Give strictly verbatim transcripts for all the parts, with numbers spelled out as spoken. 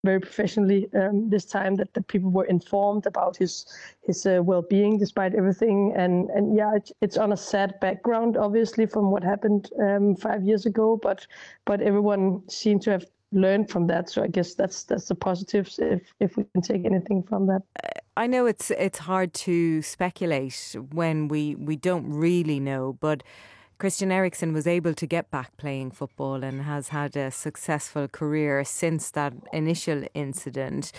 very professionally um, this time, that the people were informed about his his uh, well-being despite everything. And and yeah, it, it's on a sad background, obviously, from what happened um, five years ago. But but everyone seemed to have learned from that. So I guess that's that's the positives, if if we can take anything from that. I know it's it's hard to speculate when we we don't really know, but Christian Eriksen was able to get back playing football and has had a successful career since that initial incident.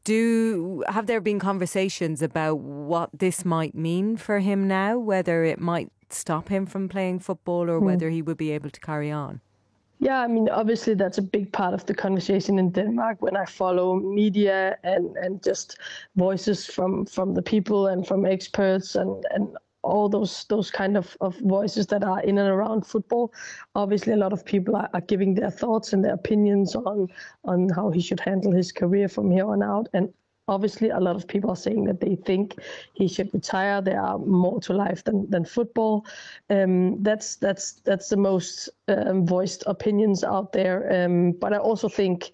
Do have there been conversations about what this might mean for him now, whether it might stop him from playing football or mm. whether he would be able to carry on? Yeah, I mean, obviously that's a big part of the conversation in Denmark when I follow media and, and just voices from, from the people and from experts and, and all those those kind of, of voices that are in and around football. Obviously, a lot of people are, are giving their thoughts and their opinions on on how he should handle his career from here on out. And obviously, a lot of people are saying that they think he should retire. There are more to life than than football. Um, that's that's that's the most um, voiced opinions out there. Um, but I also think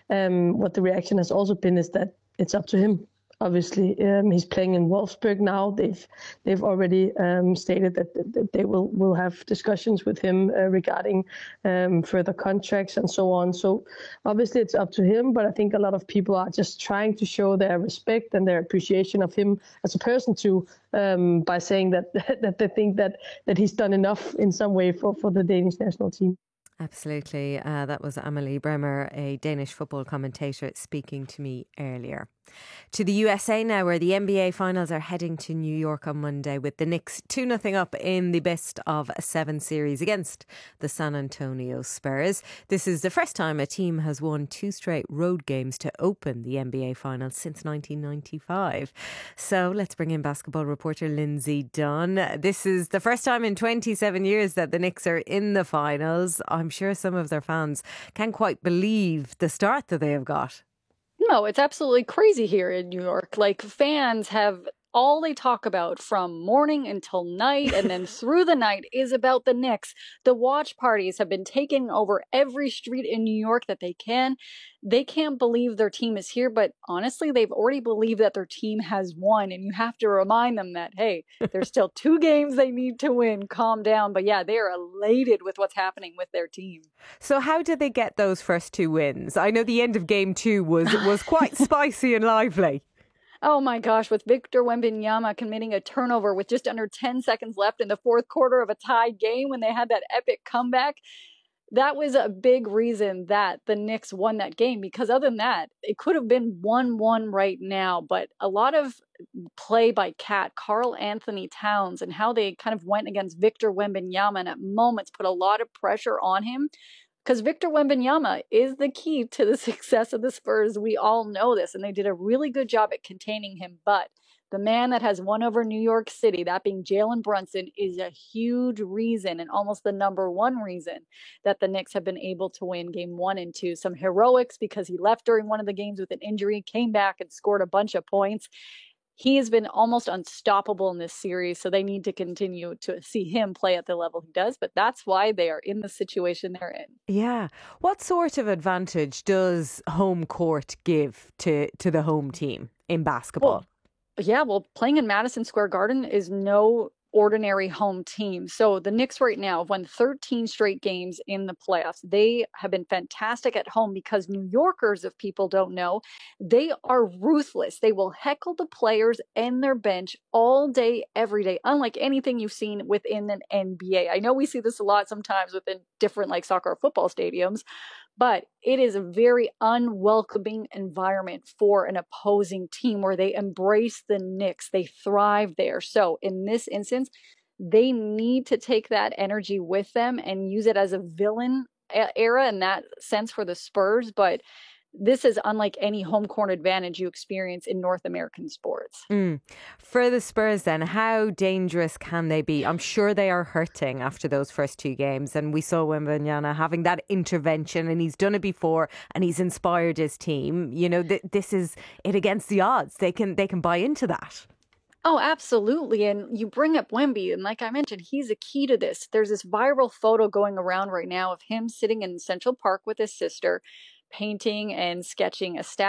um, what the reaction has also been is that it's up to him. Obviously, um, he's playing in Wolfsburg now. They've they've already um, stated that, that they will, will have discussions with him uh, regarding um, further contracts and so on. So obviously it's up to him, but I think a lot of people are just trying to show their respect and their appreciation of him as a person too, um, by saying that that they think that that he's done enough in some way for, for the Danish national team. Absolutely. Uh, that was Amelie Bremer, a Danish football commentator, speaking to me earlier. To the U S A now, where the N B A finals are heading to New York on Monday, with the Knicks two nothing up in the best of seven series against the San Antonio Spurs. This is the first time a team has won two straight road games to open the N B A finals since nineteen ninety-five. So let's bring in basketball reporter Lindsay Dunn. This is the first time in twenty-seven years that the Knicks are in the finals. I'm sure some of their fans can't quite believe the start that they have got. No, it's absolutely crazy here in New York. Like, fans have all they talk about from morning until night and then through the night is about the Knicks. The watch parties have been taking over every street in New York that they can. They can't believe their team is here, but honestly, they've already believed that their team has won, and you have to remind them that, hey, there's still two games they need to win. Calm down. But yeah, they are elated with what's happening with their team. So how did they get those first two wins? I know the end of game two was was quite spicy and lively. Oh my gosh, with Victor Wembanyama committing a turnover with just under ten seconds left in the fourth quarter of a tied game when they had that epic comeback. That was a big reason that the Knicks won that game, because other than that, it could have been one one right now. But a lot of play by Cat, Karl Anthony Towns, and how they kind of went against Victor Wembanyama and at moments put a lot of pressure on him. Because Victor Wembanyama is the key to the success of the Spurs. We all know this, and they did a really good job at containing him. But the man that has won over New York City, that being Jalen Brunson, is a huge reason, and almost the number one reason, that the Knicks have been able to win game one and two. Some heroics because he left during one of the games with an injury, came back and scored a bunch of points. He has been almost unstoppable in this series, so they need to continue to see him play at the level he does. But that's why they are in the situation they're in. Yeah. What sort of advantage does home court give to, to the home team in basketball? Well, yeah, well, playing in Madison Square Garden is no ordinary home team. So the Knicks right now have won thirteen straight games in the playoffs. They have been fantastic at home because New Yorkers, if people don't know, they are ruthless. They will heckle the players and their bench all day, every day, unlike anything you've seen within an N B A. I know we see this a lot sometimes within different like soccer or football stadiums, but it is a very unwelcoming environment for an opposing team where they embrace the Knicks. They thrive there. So in this instance, they need to take that energy with them and use it as a villain era in that sense for the Spurs. But this is unlike any home court advantage you experience in North American sports. Mm. For the Spurs then, how dangerous can they be? I'm sure they are hurting after those first two games. And we saw Wembanyama having that intervention, and he's done it before and he's inspired his team. You know, th- this is it against the odds. They can they can buy into that. Oh, absolutely. And you bring up Wemby, and like I mentioned, he's a key to this. There's this viral photo going around right now of him sitting in Central Park with his sister, painting and sketching a statue.